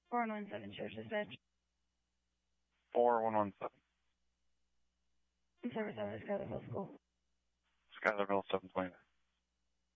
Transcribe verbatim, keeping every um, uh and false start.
four one one seven, Church Dispatch. four one one seven. Service Center, Schuylerville School. Schuylerville seven twenty.